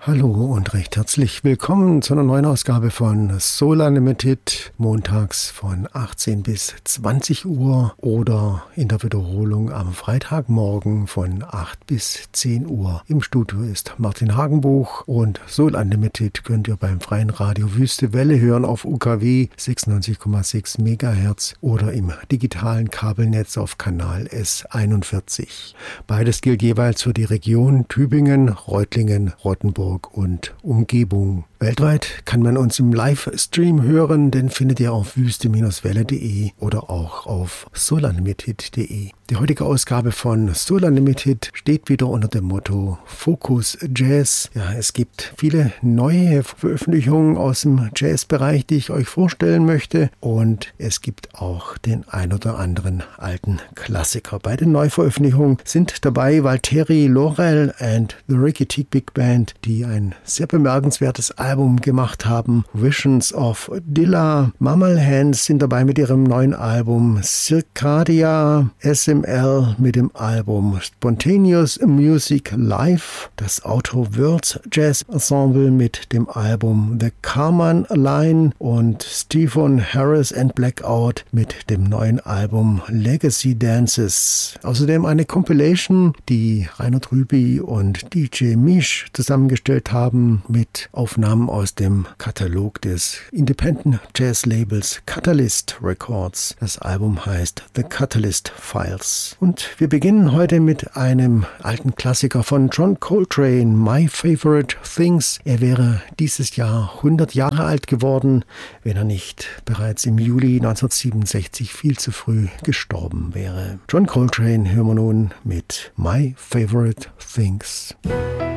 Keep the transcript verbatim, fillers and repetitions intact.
Hallo und recht herzlich willkommen zu einer neuen Ausgabe von Soul Unlimited, montags von achtzehn bis zwanzig Uhr oder in der Wiederholung am Freitagmorgen von acht bis zehn Uhr. Im Studio ist Martin Hagenbuch und Soul Unlimited könnt ihr beim freien Radio Wüste Welle hören auf U K W sechsundneunzig Komma sechs Megahertz oder im digitalen Kabelnetz auf Kanal S einundvierzig. Beides gilt jeweils für die Region Tübingen, Reutlingen, Rottenburg und Umgebung. Weltweit kann man uns im Livestream hören, den findet ihr auf wüste Welle punkt de oder auch auf soul unlimited punkt de. Die heutige Ausgabe von Soul Unlimited steht wieder unter dem Motto Fokus Jazz. Ja, es gibt viele neue Veröffentlichungen aus dem Jazzbereich, die ich euch vorstellen möchte, und es gibt auch den ein oder anderen alten Klassiker. Bei den Neuveröffentlichungen sind dabei Valtteri Laurel and the Ricky Teak Big Band, die ein sehr bemerkenswertes Album gemacht haben. Visions of Dilla, Mammal Hands sind dabei mit ihrem neuen Album, Circadia, S M L mit dem Album Spontaneous Music Live, das Outer Worlds Jazz Ensemble mit dem Album The Carman Line und Stephen Harris and Blackout mit dem neuen Album Legacy Dances. Außerdem eine Compilation, die Rainer Trüby und D J Misch zusammengestellt haben mit Aufnahmen aus dem Katalog des Independent Jazz Labels Catalyst Records. Das Album heißt The Catalyst Files. Und wir beginnen heute mit einem alten Klassiker von John Coltrane, My Favorite Things. Er wäre dieses Jahr hundert Jahre alt geworden, wenn er nicht bereits im Juli neunzehnhundertsiebenundsechzig viel zu früh gestorben wäre. John Coltrane hören wir nun mit My Favorite Things.